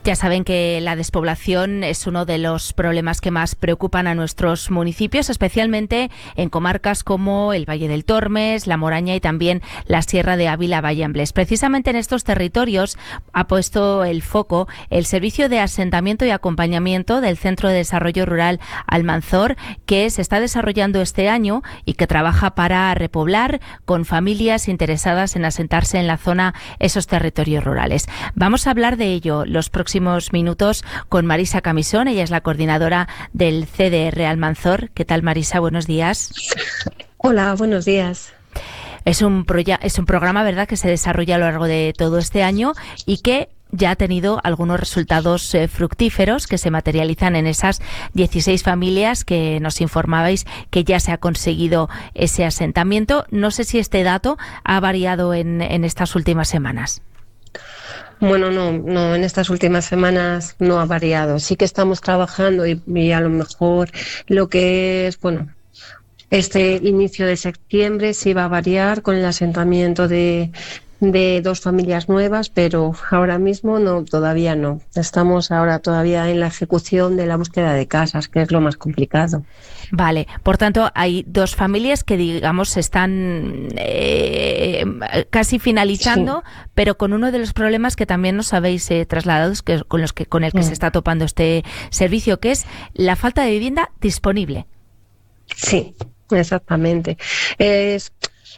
Ya saben que la despoblación es uno de los problemas que más preocupan a nuestros municipios, especialmente en comarcas como el Valle del Tormes, La Moraña y también la Sierra de Ávila-Valle-Amblés. Precisamente en estos territorios ha puesto el foco el Servicio de Asentamiento y Acompañamiento del Centro de Desarrollo Rural Almanzor, que se está desarrollando este año y que trabaja para repoblar con familias interesadas en asentarse en la zona esos territorios rurales. Vamos a hablar de ello los próximos minutos con Marisa Camisón. Ella es la coordinadora del CDR Almanzor. ¿Qué tal, Marisa? Buenos días. Hola, buenos días. Es un programa, ¿verdad?, que se desarrolla a lo largo de todo este año y que ya ha tenido algunos resultados fructíferos que se materializan en esas 16 familias que nos informabais que ya se ha conseguido ese asentamiento. No sé si este dato ha variado en estas últimas semanas. Bueno, no, en estas últimas semanas no ha variado. Sí que estamos trabajando y a lo mejor lo que es, este inicio de septiembre sí va a variar con el asentamiento de 2 familias nuevas, pero ahora mismo todavía no. Estamos ahora todavía en la ejecución de la búsqueda de casas, que es lo más complicado. Vale, por tanto, hay 2 familias que, digamos, están casi finalizando, sí, pero con uno de los problemas que también nos habéis trasladado, con el que se está topando este servicio, que es la falta de vivienda disponible. Sí, exactamente. Es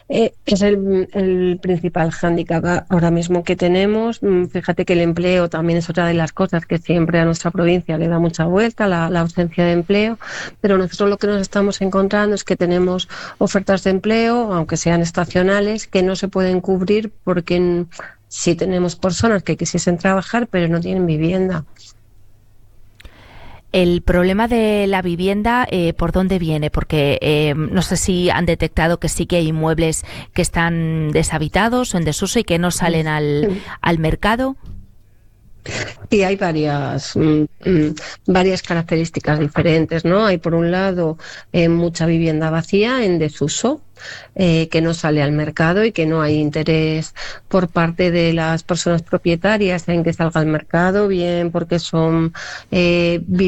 el principal hándicap ahora mismo que tenemos. Fíjate que el empleo también es otra de las cosas que siempre a nuestra provincia le da mucha vuelta, la ausencia de empleo, pero nosotros lo que nos estamos encontrando es que tenemos ofertas de empleo, aunque sean estacionales, que no se pueden cubrir porque sí tenemos personas que quisiesen trabajar, pero no tienen vivienda. El problema de la vivienda, ¿por dónde viene? Porque no sé si han detectado que sí que hay inmuebles que están deshabitados o en desuso y que no salen al mercado. Sí, hay varias características diferentes, ¿no? Hay, por un lado, mucha vivienda vacía en desuso, que no sale al mercado y que no hay interés por parte de las personas propietarias en que salga al mercado, bien porque son